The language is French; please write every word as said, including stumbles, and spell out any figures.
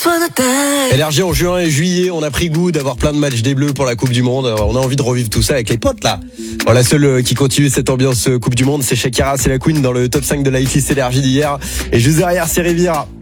Énergie en juin et juillet, on a pris goût d'avoir plein de matchs des Bleus pour la Coupe du Monde. On a envie de revivre tout ça avec les potes là. Bon, la seule qui continue cette ambiance Coupe du Monde, c'est Shakira, c'est la Queen dans le top cinq de la hitlist Énergie d'hier. Et juste derrière, c'est Riviera.